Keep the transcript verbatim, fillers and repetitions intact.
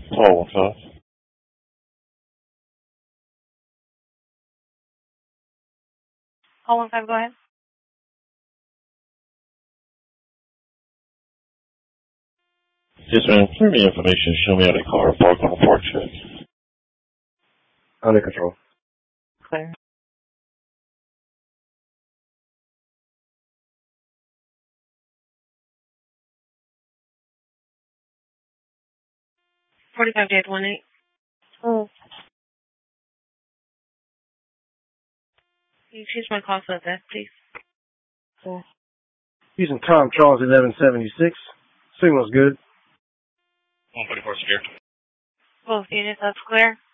Call one five. Call one five, go ahead. Yes, ma'am. Clear me information. Show me how the car parked on a park check. Under control. Clear. forty-five days, one eight. Oh. Can you change my call for that, please? Okay. Using Tom Charles eleven seventy-six. Signal's good. one forty-four secure. Both units, that's clear.